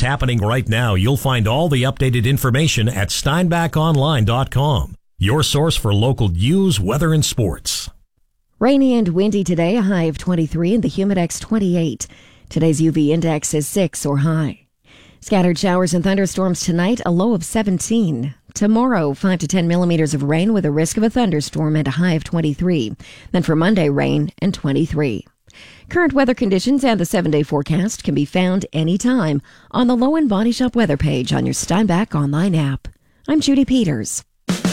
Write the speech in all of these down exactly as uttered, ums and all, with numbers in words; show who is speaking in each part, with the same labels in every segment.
Speaker 1: is happening right now, you'll find all the updated information at steinbach online dot com, your source for local news, weather, and sports.
Speaker 2: Rainy and windy today, a high of twenty-three and the Humidex twenty-eight. Today's U V index is six or high. Scattered showers and thunderstorms tonight, a low of seventeen. Tomorrow, five to ten millimeters of rain with a risk of a thunderstorm and a high of twenty-three. Then for Monday, rain and twenty-three. Current weather conditions and the seven-day forecast can be found anytime on the Low and Body Shop weather page on your Steinbach online app. I'm Judy Peters.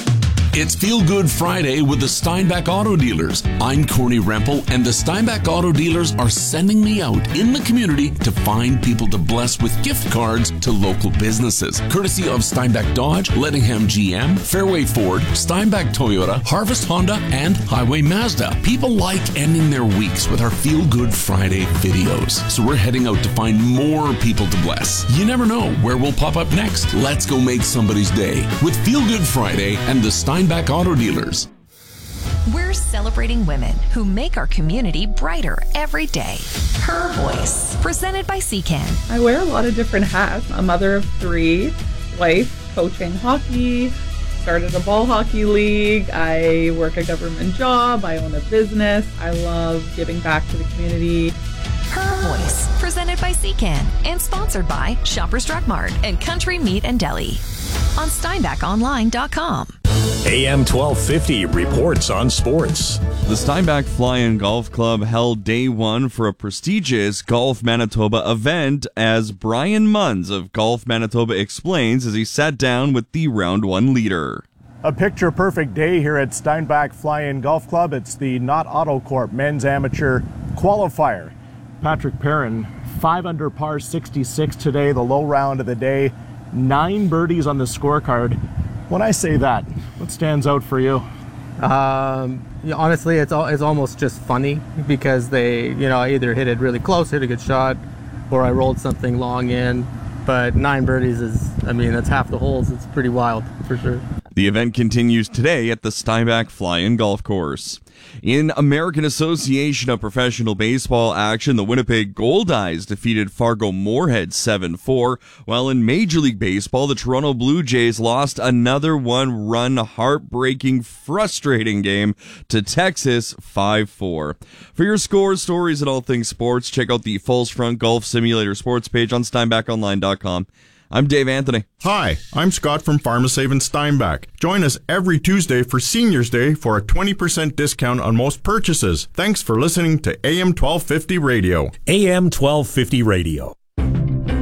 Speaker 3: It's Feel Good Friday with the Steinbach Auto Dealers. I'm Corny Rempel, and the Steinbach Auto Dealers are sending me out in the community to find people to bless with gift cards to local businesses. Courtesy of Steinbach Dodge, Lettingham G M, Fairway Ford, Steinbach Toyota, Harvest Honda, and Highway Mazda. People like ending their weeks with our Feel Good Friday videos, so we're heading out to find more people to bless. You never know where we'll pop up next. Let's go make somebody's day with Feel Good Friday and the Steinbach Auto Dealers.
Speaker 4: We're celebrating women who make our community brighter every day. Her Voice, presented by C C A N.
Speaker 5: I wear a lot of different hats. A mother of three, wife, coaching hockey, started a ball hockey league. I work a government job. I own a business. I love giving back to the community.
Speaker 4: Her Voice, presented by C C A N and sponsored by Shoppers Drug Mart and Country Meat and Deli on steinbach online dot com.
Speaker 1: A M twelve fifty reports on sports.
Speaker 6: The Steinbach Fly-In Golf Club held day one for a prestigious Golf Manitoba event, as Brian Munns of Golf Manitoba explains as he sat down with the round one leader.
Speaker 7: A picture-perfect day here at Steinbach Fly-In Golf Club. It's the Knott Auto Corp Men's Amateur Qualifier. Patrick Perrin, five under par, sixty-six today, the low round of the day. Nine birdies on the scorecard. When I say that, what stands out for you?
Speaker 8: Um, yeah, honestly, it's all, it's almost just funny because they, you know, I either hit it really close, hit a good shot, or I rolled something long in. But nine birdies is, I mean, that's half the holes. It's pretty wild, for sure.
Speaker 6: The event continues today at the Steinbach Fly-In Golf Course. In American Association of Professional Baseball action, the Winnipeg Goldeyes defeated Fargo Moorhead seven four, while in Major League Baseball, the Toronto Blue Jays lost another one-run, heartbreaking, frustrating game to Texas five four. For your scores, stories, and all things sports, check out the Falls Front Golf Simulator sports page on steinbach online dot com. I'm Dave Anthony.
Speaker 9: Hi, I'm Scott from Pharmasave in Steinbach. Join us every Tuesday for Seniors Day for a twenty percent discount on most purchases. Thanks for listening to A M twelve fifty Radio.
Speaker 1: A M twelve fifty Radio.